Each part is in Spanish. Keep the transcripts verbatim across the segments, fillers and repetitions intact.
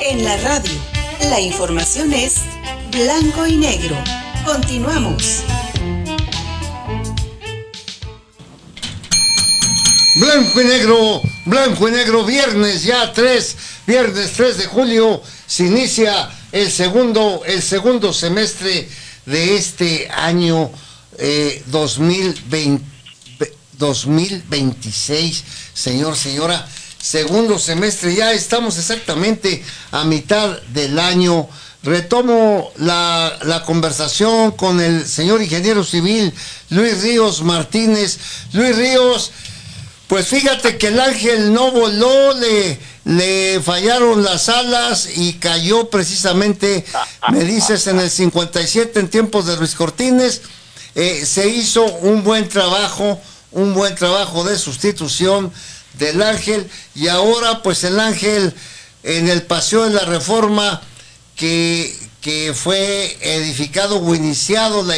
En la radio, la información es blanco y negro. Continuamos. Blanco y negro, blanco y negro, viernes ya tres, viernes tres de julio, se inicia el segundo, el segundo semestre de este año eh, dos mil veinte, dos mil veintiséis, señor, señora, segundo semestre, ya estamos exactamente a mitad del año. Retomo la, la conversación con el señor ingeniero civil Luis Ríos Martínez. Luis Ríos, pues fíjate que el ángel no voló, le, le fallaron las alas y cayó precisamente, me dices, en el cincuenta y siete en tiempos de Ruiz Cortines. Eh, se hizo un buen trabajo, un buen trabajo de sustitución del ángel, y ahora pues el ángel en el Paseo de la Reforma, que, que fue edificado o iniciado la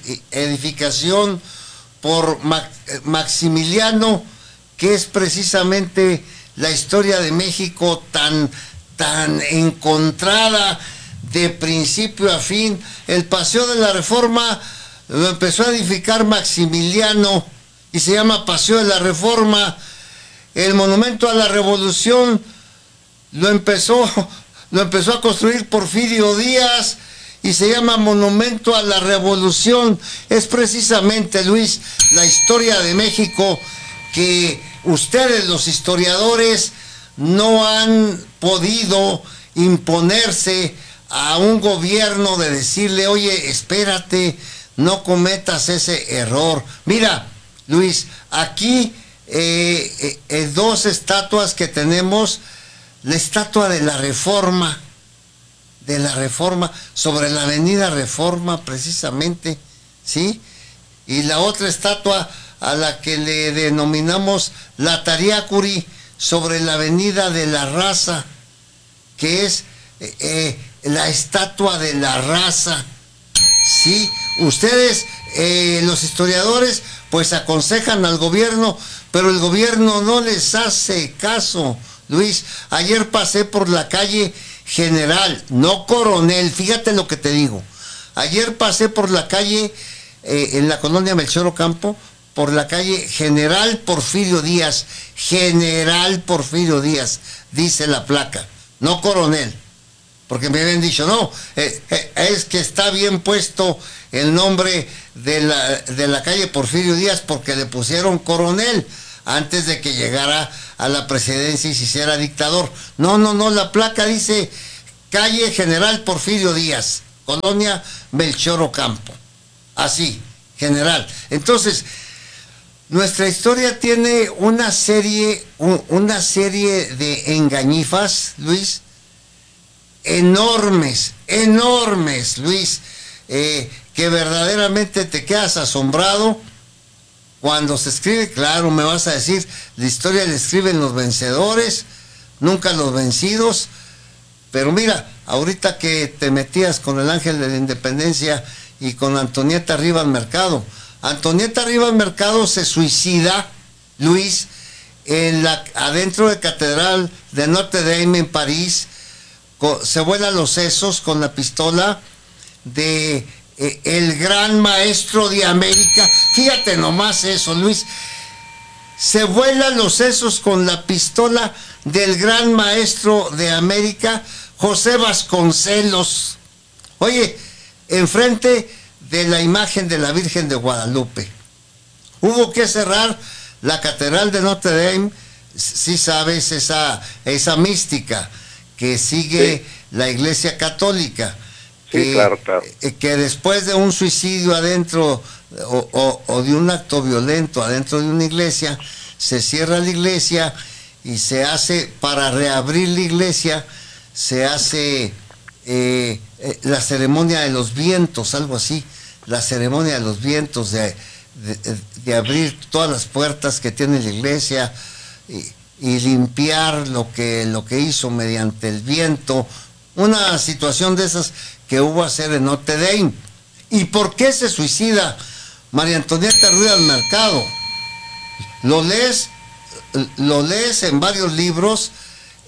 edificación por Maximiliano, que es precisamente la historia de México tan, tan encontrada de principio a fin. El Paseo de la Reforma lo empezó a edificar Maximiliano y se llama Paseo de la Reforma. El Monumento a la Revolución lo empezó, lo empezó a construir Porfirio Díaz y se llama Monumento a la Revolución. Es precisamente, Luis, la historia de México que ustedes, los historiadores, no han podido imponerse a un gobierno de decirle, oye, espérate, no cometas ese error. Mira, Luis, aquí eh, eh, dos estatuas que tenemos, la estatua de la Reforma, de la Reforma, sobre la avenida Reforma precisamente, ¿sí? Y la otra estatua a la que le denominamos la Tariacuri, sobre la avenida de la Raza, que es eh, eh, la estatua de la raza, ¿sí? Ustedes, eh, los historiadores, pues aconsejan al gobierno, pero el gobierno no les hace caso, Luis. Ayer pasé por la calle General, no Coronel, fíjate lo que te digo. Ayer pasé por la calle, eh, en la colonia Melchor Ocampo, por la calle General Porfirio Díaz, General Porfirio Díaz, dice la placa, no Coronel, porque me habían dicho, no, eh, eh, es que está bien puesto el nombre de la, de la calle Porfirio Díaz porque le pusieron Coronel antes de que llegara a la presidencia y se hiciera dictador. No, no, no, la placa dice calle General Porfirio Díaz, colonia Melchor Ocampo, así, General. Entonces, nuestra historia tiene una serie, una serie de engañifas, Luis, enormes, enormes, Luis, eh, que verdaderamente te quedas asombrado cuando se escribe. Claro, me vas a decir, la historia la escriben los vencedores, nunca los vencidos, pero mira, ahorita que te metías con el Ángel de la Independencia y con Antonieta Rivas Mercado, Antonieta Rivas Mercado se suicida, Luis, en la, adentro de Catedral de Notre Dame en París. Con, se vuela los sesos con la pistola de eh, el gran maestro de América. Fíjate nomás eso, Luis. Se vuela los sesos con la pistola del gran maestro de América, José Vasconcelos. Oye, enfrente de la imagen de la Virgen de Guadalupe. Hubo que cerrar la Catedral de Notre Dame, si sabes, esa, esa mística que sigue sí. la Iglesia Católica, que, sí, claro, claro. que después de un suicidio adentro o, o, o de un acto violento adentro de una iglesia, se cierra la iglesia y se hace, para reabrir la iglesia, se hace eh, eh, la ceremonia de los vientos, algo así, la ceremonia de los vientos, de, de, de abrir todas las puertas que tiene la iglesia y, y limpiar lo que, lo que hizo mediante el viento, una situación de esas que hubo a hacer en Notre Dame. ¿Y por qué se suicida María Antonieta Rivas Mercado? Lo lees, lo lees en varios libros.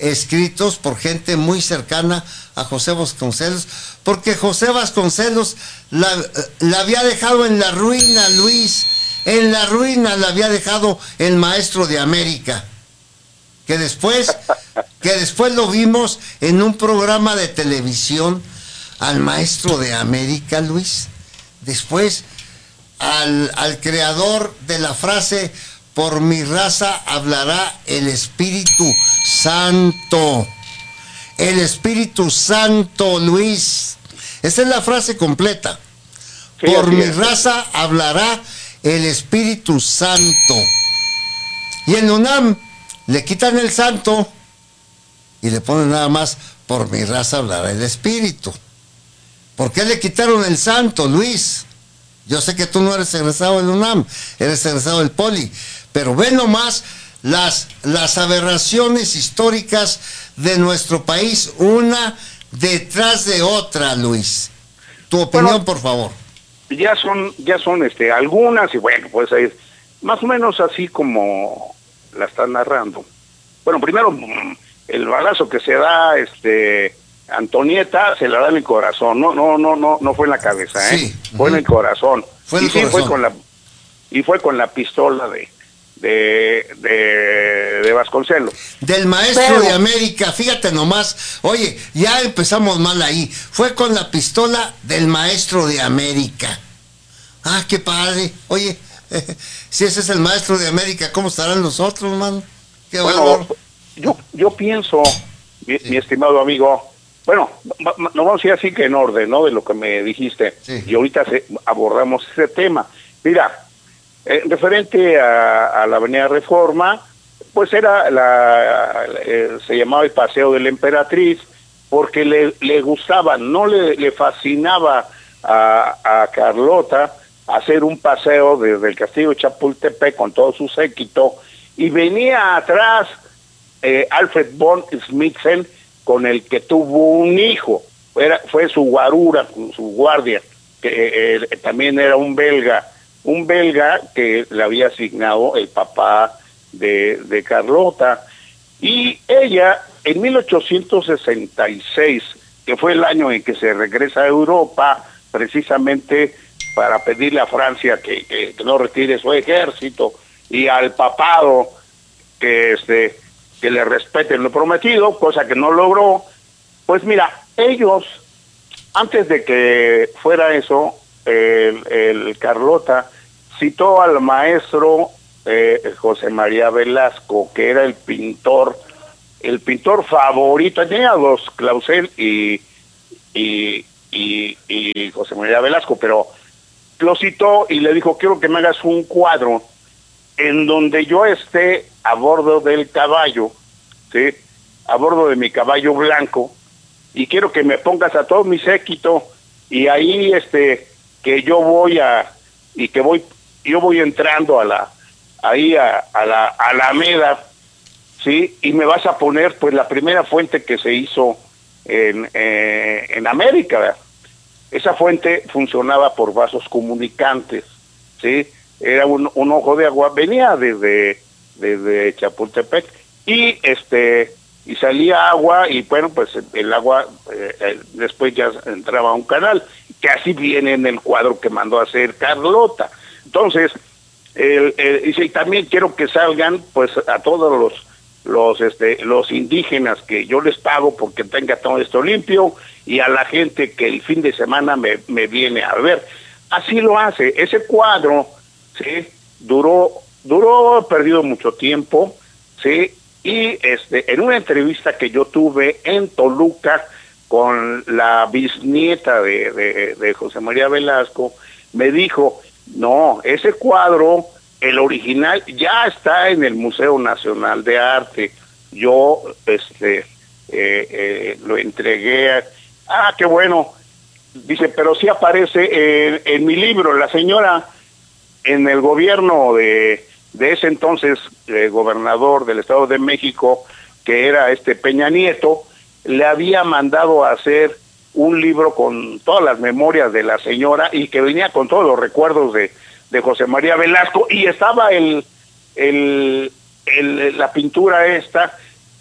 escritos por gente muy cercana a José Vasconcelos, porque José Vasconcelos la, la había dejado en la ruina, Luis, en la ruina la había dejado el Maestro de América, que después, que después lo vimos en un programa de televisión, al Maestro de América, Luis, después al, al creador de la frase, por mi raza hablará el Espíritu Santo. El Espíritu Santo, Luis. Esa es la frase completa. Sí, por mi es. raza hablará el Espíritu Santo. Y en UNAM le quitan el santo y le ponen nada más, por mi raza hablará el Espíritu. ¿Por qué le quitaron el santo, Luis? Yo sé que tú no eres egresado del UNAM, eres egresado del Poli, pero ve nomás las, las aberraciones históricas de nuestro país, una detrás de otra, Luis. Tu opinión, bueno, por favor. Ya son, ya son este, algunas, y bueno, pues es más o menos así como la están narrando. Bueno, primero, el balazo que se da, este... Antonieta se la da en el corazón, no, no, no, no, no fue en la cabeza, ¿eh? Sí. Fue uh-huh. en el corazón. Fue en y el sí, corazón. fue con la, y fue con la pistola de, de, de, de Vasconcelos. Del Maestro Pero, de América, fíjate nomás, oye, ya empezamos mal ahí. Fue con la pistola del Maestro de América. Ah, qué padre. Oye, eh, si ese es el Maestro de América, ¿cómo estarán los otros, man? Qué bueno, valor. yo, yo pienso, mi, sí. mi estimado amigo. Bueno, nos vamos a ir así que en orden, ¿no? De lo que me dijiste. Sí. Y ahorita se, abordamos ese tema. Mira, eh, referente a, a la Avenida Reforma, pues era la, eh, se llamaba el Paseo de la Emperatriz, porque le, le gustaba, no le, le fascinaba a, a Carlota hacer un paseo desde el Castillo de Chapultepec con todo su séquito, y venía atrás eh, Alfred von Schmitzen, con el que tuvo un hijo, era, fue su guarura, su guardia, que eh, también era un belga, un belga que le había asignado el papá de, de Carlota, y ella en mil ochocientos sesenta y seis, que fue el año en que se regresa a Europa, precisamente para pedirle a Francia que, que, que no retire su ejército, y al papado que este que le respeten lo prometido, cosa que no logró. Pues mira, ellos, antes de que fuera eso, el, el Carlota citó al maestro eh, José María Velasco, que era el pintor, el pintor favorito, tenía dos, Clausel y, y, y, y José María Velasco, pero lo citó y le dijo, quiero que me hagas un cuadro en donde yo esté a bordo del caballo, ¿sí? A bordo de mi caballo blanco, y quiero que me pongas a todo mi séquito, y ahí este que yo voy a, y que voy, yo voy entrando a la, ahí a, a la Alameda, ¿sí? Y me vas a poner pues la primera fuente que se hizo en, eh, en América, ¿verdad? Esa fuente funcionaba por vasos comunicantes, ¿sí? Era un, un ojo de agua, venía desde, desde Chapultepec, y este y salía agua, y bueno, pues el agua eh, después ya entraba a un canal, que así viene en el cuadro que mandó a hacer Carlota. Entonces, el, el, dice, y también quiero que salgan pues a todos los los este los indígenas que yo les pago porque tenga todo esto limpio, y a la gente que el fin de semana me, me viene a ver. Así lo hace. Ese cuadro, sí, duró, duró perdido mucho tiempo, sí, y este, en una entrevista que yo tuve en Toluca con la bisnieta de, de, de José María Velasco, me dijo, no, ese cuadro, el original, ya está en el Museo Nacional de Arte. Yo este eh, eh, lo entregué a, ah, qué bueno. Dice, pero sí aparece en, en mi libro. La señora, en el gobierno de, de ese entonces eh, gobernador del Estado de México, que era este Peña Nieto, le había mandado a hacer un libro con todas las memorias de la señora y que venía con todos los recuerdos de, de José María Velasco, y estaba el, el, el la pintura esta,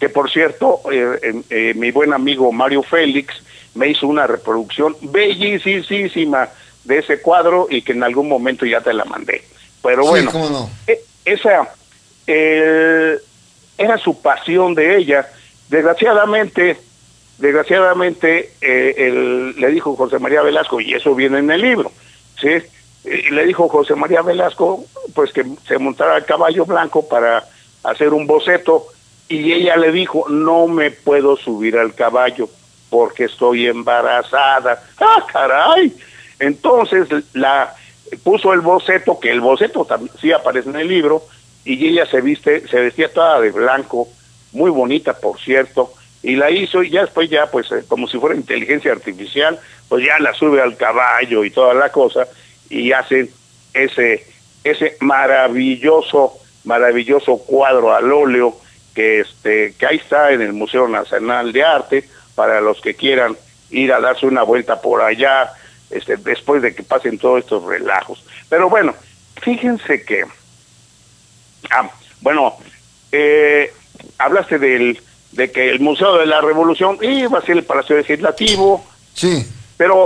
que por cierto, eh, eh, eh, mi buen amigo Mario Félix me hizo una reproducción bellísima de ese cuadro y que en algún momento ya te la mandé. Pero bueno, sí, ¿cómo no? eh, esa eh, era su pasión de ella. Desgraciadamente, desgraciadamente eh, el, le dijo José María Velasco, y eso viene en el libro, ¿sí? Eh, le dijo José María Velasco, pues que se montara el caballo blanco para hacer un boceto, y ella le dijo, no me puedo subir al caballo porque estoy embarazada. ¡Ah, caray! Entonces la puso el boceto, que el boceto también sí aparece en el libro, y ella se viste, se vestía toda de blanco, muy bonita por cierto, y la hizo, y ya después ya pues eh, como si fuera inteligencia artificial, pues ya la sube al caballo y toda la cosa, y hacen ese, ese maravilloso, maravilloso cuadro al óleo, que este, que ahí está en el Museo Nacional de Arte, para los que quieran ir a darse una vuelta por allá, este, después de que pasen todos estos relajos. Pero bueno, fíjense que, ah, bueno, eh, hablaste del, de que el Museo de la Revolución iba a ser el Palacio Legislativo, sí, pero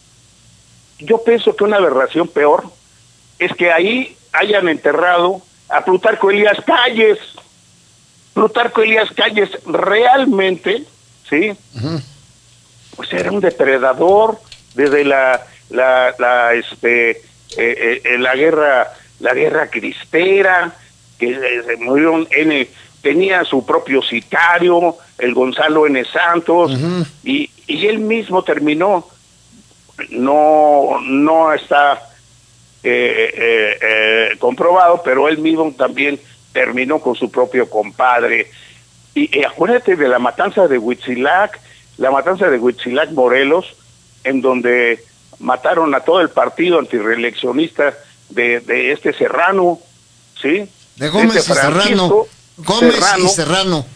yo pienso que una aberración peor es que ahí hayan enterrado a Plutarco Elías Calles. Plutarco Elías Calles realmente, ¿sí? Uh-huh. Pues era un depredador desde la la, la este eh, eh, la guerra la guerra cristera, que eh, se murió en tenía su propio sicario, el Gonzalo N. Santos, uh-huh. y, y él mismo terminó, no no está eh, eh, eh, comprobado, pero él mismo también terminó con su propio compadre. Y, y acuérdate de la matanza de Huitzilac, la matanza de Huitzilac Morelos, en donde mataron a todo el partido antirreeleccionista de, de este Serrano, ¿sí? De Gómez este y Serrano. Gómez Serrano, y Serrano.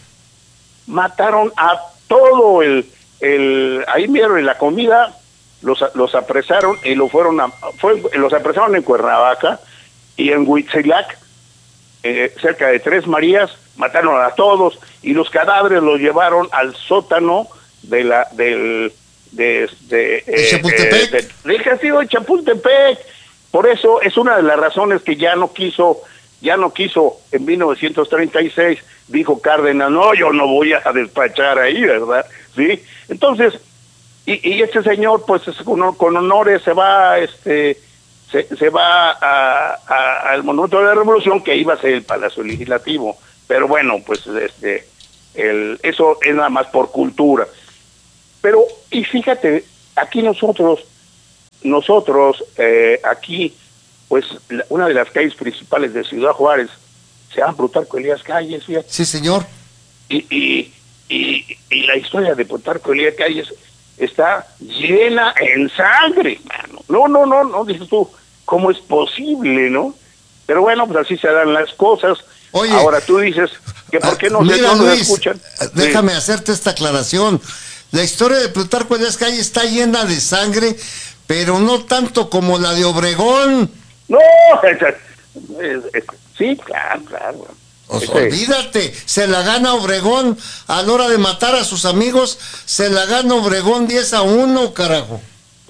Mataron a todo el, el ahí vieron en la comida, los los apresaron y lo fueron a, fue, los apresaron en Cuernavaca, y en Huitzilac, eh, cerca de Tres Marías, mataron a todos, y los cadáveres los llevaron al sótano de la del de, de, ¿De eh, Chapultepec? Eh, de, del castillo de Chapultepec. Por eso es una de las razones que ya no quiso ya no quiso en mil novecientos treinta y seis, dijo Cárdenas, no, yo no voy a despachar ahí, ¿verdad? Sí, entonces y, y este señor pues con, con honores se va este se, se va a, a, al Monumento de la Revolución, que iba a ser el Palacio Legislativo. Pero bueno, pues este el eso es nada más por cultura. Pero, y fíjate, aquí nosotros, nosotros, eh, aquí, pues, la, una de las calles principales de Ciudad Juárez, se llama Plutarco Elías Calles, fíjate. Sí, señor. Y, y, y, y la historia de Plutarco Elías Calles está llena en sangre, mano. No, no, no, no, dices tú, ¿cómo es posible, no? Pero bueno, pues así se dan las cosas. Oye, ahora tú dices que por qué no, mira, se, no Luis, nos escuchan. Déjame sí. hacerte esta aclaración. La historia de Plutarco Elías Calles está llena de sangre, pero no tanto como la de Obregón. No, es, es, es, sí, claro, claro. Pues este, olvídate, se la gana Obregón a la hora de matar a sus amigos, se la gana Obregón diez a uno, carajo.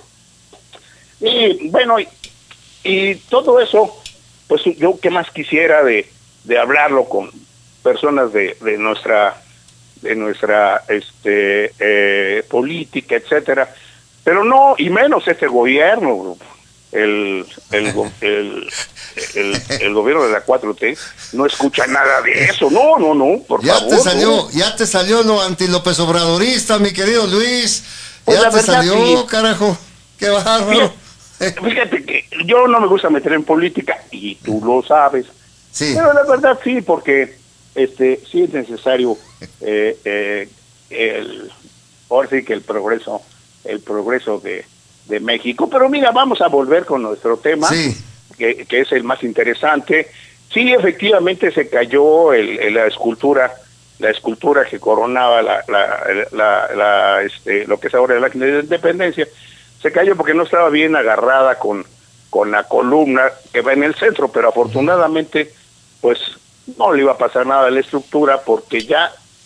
Y bueno, y, y todo eso, pues yo qué más quisiera de, de hablarlo con personas de, de nuestra de nuestra este eh, política, etcétera, pero no, y menos este gobierno, el el, el, el, el gobierno de la cuatro T no escucha nada de eso, no, no, no, por ya favor. Te salió, no. Ya te salió lo anti-López Obradorista, mi querido Luis, pues ya te verdad, salió, sí. Carajo, qué bárbaro. Fíjate, fíjate que yo no me gusta meter en política, y tú lo sabes, sí. Pero la verdad sí, porque este sí es necesario eh, eh, el ahora sí que el progreso el progreso de, de México. Pero mira, vamos a volver con nuestro tema, sí. que, que es el más interesante. Sí, efectivamente se cayó el, el, la escultura la escultura que coronaba la, la, la, la este lo que es ahora la de Independencia. Se cayó porque no estaba bien agarrada con con la columna que va en el centro, pero afortunadamente pues no le iba a pasar nada a la estructura, porque ya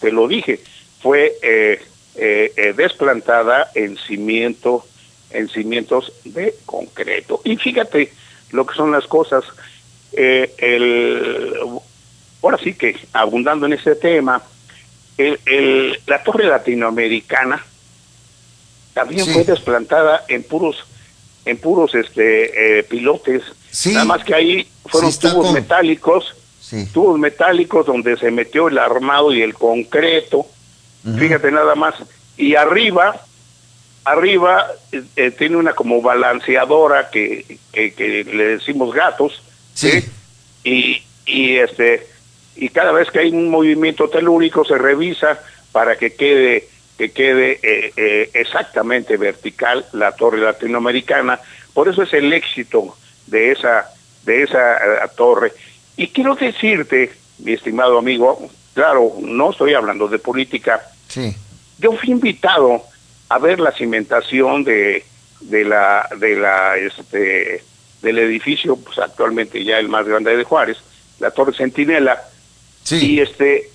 te lo dije, fue eh, eh, eh, desplantada en cimiento, en cimientos de concreto. Y fíjate lo que son las cosas. Eh, el, ahora sí que, abundando en ese tema, el, el, la torre latinoamericana también sí. fue desplantada en puros, en puros este eh, pilotes. Sí. Nada más que ahí fueron sí, tubos con... metálicos, sí. tubos metálicos donde se metió el armado y el concreto. Uh-huh. Fíjate nada más. Y arriba, arriba eh, tiene una como balanceadora que, que, que le decimos gatos. Sí. ¿sí? Y, y este y cada vez que hay un movimiento telúrico se revisa para que quede que quede eh, eh, exactamente vertical la torre latinoamericana. Por eso es el éxito de esa de esa uh, torre. Y quiero decirte, mi estimado amigo, claro, no estoy hablando de política. Sí. Yo fui invitado a ver la cimentación de de la de la este del edificio, pues actualmente ya el más grande de Juárez, la Torre Centinela. Sí. Y este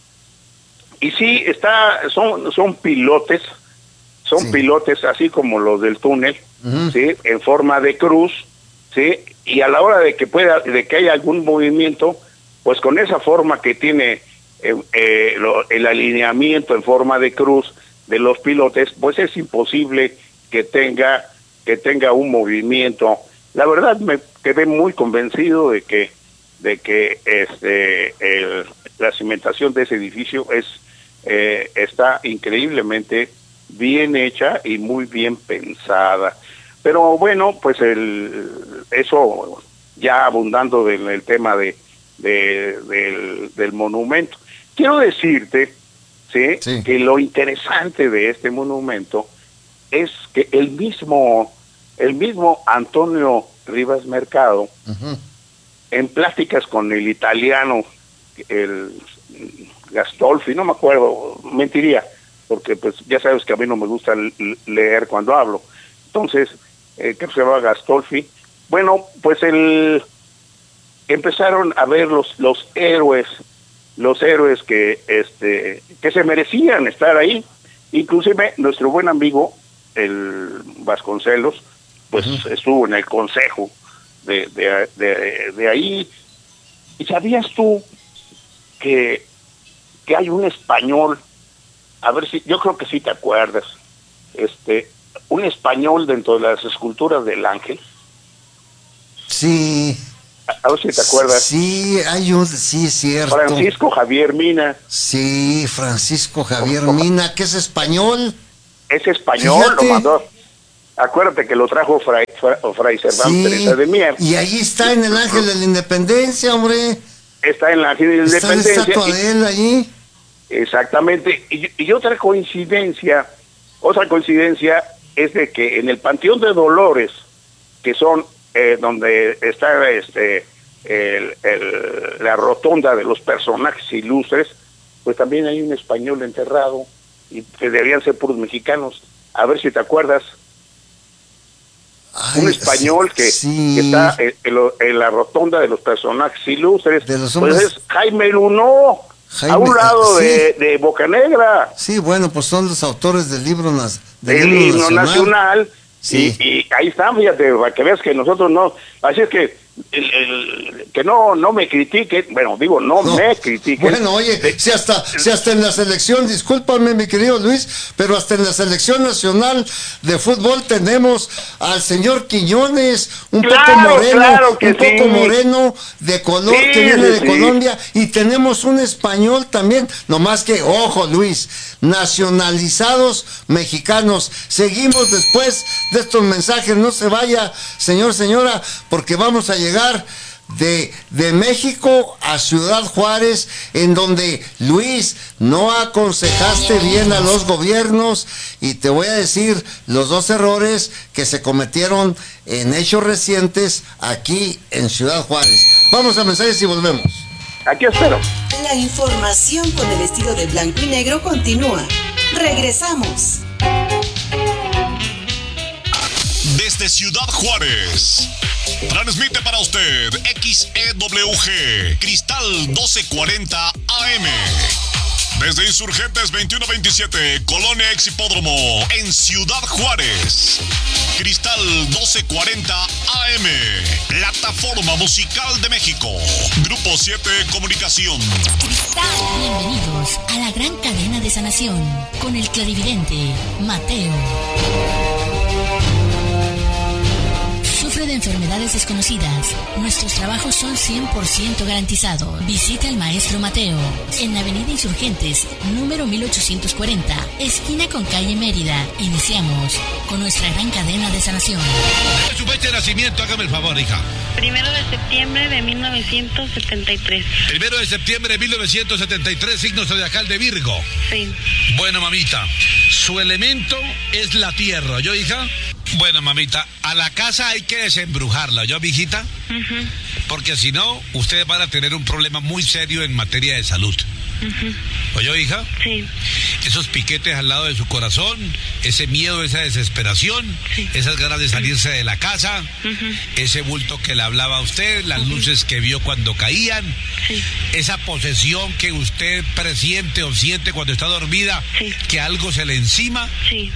y sí está son son pilotes, son sí. pilotes así como los del túnel, uh-huh. sí, en forma de cruz, sí, y a la hora de que pueda de que haya algún movimiento, pues con esa forma que tiene eh, eh, lo, el alineamiento en forma de cruz de los pilotes, pues es imposible que tenga que tenga un movimiento. La verdad me quedé muy convencido de que de que este el, la cimentación de ese edificio es eh, está increíblemente bien hecha y muy bien pensada. Pero bueno, pues el eso ya abundando en el tema de, de del, del monumento. Quiero decirte, ¿sí? Sí, que lo interesante de este monumento es que el mismo el mismo Antonio Rivas Mercado, uh-huh. en pláticas con el italiano, el Gastolfi, no me acuerdo, mentiría, porque pues ya sabes que a mí no me gusta leer cuando hablo. Entonces, eh, ¿qué se llama Gastolfi? Bueno, pues el empezaron a ver los los héroes, los héroes que este que se merecían estar ahí. Inclusive nuestro buen amigo el Vasconcelos, pues uh-huh. estuvo en el consejo de, de, de, de ahí. ¿Y sabías tú que, que hay un español? A ver si, yo creo que sí te acuerdas, este, un español dentro de las esculturas del Ángel. Sí. A, a ver si te acuerdas. Sí, hay un, sí, es cierto. Francisco Javier Mina. Sí, Francisco Javier Mina, que es español. Es español, fíjate. Lo mandó. Acuérdate que lo trajo Fray, Fray Cervantes sí, de Mier. Y ahí está en el Ángel de la Independencia, hombre. Está en el Ángel de la está Independencia. Está la estatua de él allí. Exactamente. Y, y otra coincidencia, otra coincidencia es de que en el Panteón de Dolores, que son eh, donde está este el, el, la rotonda de los personajes ilustres, pues también hay un español enterrado, y que deberían ser puros mexicanos. A ver si te acuerdas. Ay, un español que, sí. que está en, en la rotonda de los personajes ilustres, de los pues es Jaime Lunó, Jaime, a un lado sí. de, de Bocanegra. Sí, bueno, pues son los autores del libro nas, del, del himno nacional, nacional sí. y, y ahí están, fíjate, para que veas que nosotros no, así es que el, el, que no no me critiquen, bueno, digo, no, no me critiquen. Bueno, oye, de, si hasta si hasta en la selección, discúlpame mi querido Luis, pero hasta en la selección nacional de fútbol tenemos al señor Quiñones, un claro, poco moreno, claro que un sí. poco moreno de color, sí, que viene de sí. Colombia, y tenemos un español también, nomás que, ojo Luis, nacionalizados mexicanos. Seguimos después de estos mensajes, no se vaya, señor, señora, porque vamos a llegar de, de México a Ciudad Juárez, en donde, Luis, no aconsejaste bien a los gobiernos, y te voy a decir los dos errores que se cometieron en hechos recientes aquí en Ciudad Juárez. Vamos a mensajes y volvemos. Aquí espero. La información con el estilo de blanco y negro continúa. Regresamos. Desde Ciudad Juárez, transmite para usted X E W G Cristal doce cuarenta A M Desde Insurgentes veintiuno veintisiete, Colonia Ex Hipódromo, en Ciudad Juárez. Cristal doce cuarenta A M, Plataforma Musical de México. Grupo siete Comunicación. Cristal. Bienvenidos a la gran cadena de sanación con el clarividente Mateo. Sufre de enfermedades desconocidas. Nuestros trabajos son cien por ciento garantizados. Visita al maestro Mateo en Avenida Insurgentes, número mil ochocientos cuarenta, esquina con calle Mérida. Iniciamos con nuestra gran cadena de sanación. Su fecha de nacimiento, hágame el favor, hija. Primero de septiembre de mil novecientos setenta y tres. Primero de septiembre de mil novecientos setenta y tres, signo zodiacal de Virgo. Sí. Bueno, mamita, su elemento es la tierra, ¿yo, hija? Bueno, mamita, a la casa hay que desembrujarla, ¿yo, mijita? Uh-huh. Porque si no, ustedes van a tener un problema muy serio en materia de salud. Uh-huh. ¿Oyó, hija? Sí. Esos piquetes al lado de su corazón, ese miedo, esa desesperación, sí. Esas ganas de salirse de la casa, uh-huh. Ese bulto que le hablaba a usted, las uh-huh. luces que vio cuando caían, sí. Esa posesión que usted presiente o siente cuando está dormida, sí. Que algo se le encima. Sí.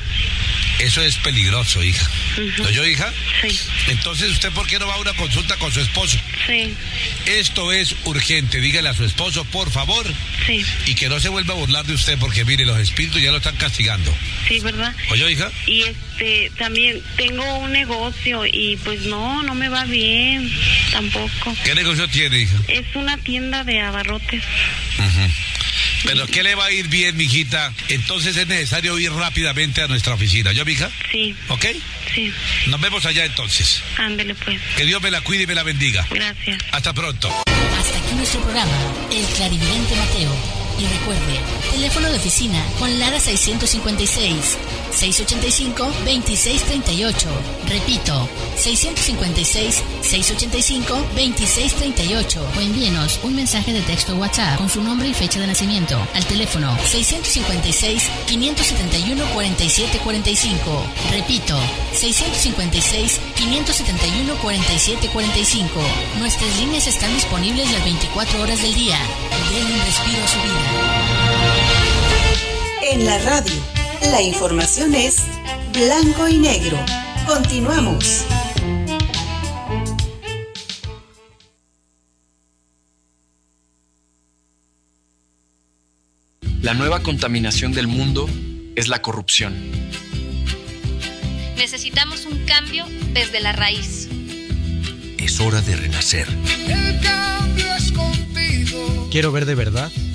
Eso es peligroso, hija. Uh-huh. ¿Oyó, hija? Sí. Entonces, ¿usted por qué no va a una consulta con su esposo? Sí. Esto es urgente. Dígale a su esposo, por favor. Sí. Y que no se vuelva a burlar de usted, porque mire, los espíritus ya lo están castigando. Sí, ¿verdad? ¿Oyó, hija? Y este, también tengo un negocio y pues no, no me va bien, tampoco. ¿Qué negocio tiene, hija? Es una tienda de abarrotes. Uh-huh. Pero ¿qué le va a ir bien, mijita? Entonces es necesario ir rápidamente a nuestra oficina. ¿Yo, mija? Sí. ¿Ok? Sí. Nos vemos allá entonces. Ándele, pues. Que Dios me la cuide y me la bendiga. Gracias. Hasta pronto. Hasta aquí nuestro programa, El Clarividente Mateo. Y recuerde, teléfono de oficina con Lara seiscientos cincuenta y seis, seiscientos ochenta y cinco, veintiséis treinta y ocho. Repito, seiscientos cincuenta y seis, seiscientos ochenta y cinco, veintiséis treinta y ocho. O envíenos un mensaje de texto WhatsApp con su nombre y fecha de nacimiento al teléfono seiscientos cincuenta y seis, quinientos setenta y uno, cuarenta y siete cuarenta y cinco. Repito, seiscientos cincuenta y seis, quinientos setenta y uno, cuarenta y siete cuarenta y cinco. Nuestras líneas están disponibles las veinticuatro horas del día. Den un respiro a su vida. En la radio, la información es blanco y negro. Continuamos. La nueva contaminación del mundo es la corrupción. Necesitamos un cambio desde la raíz. Es hora de renacer. El cambio es contigo. Quiero ver de verdad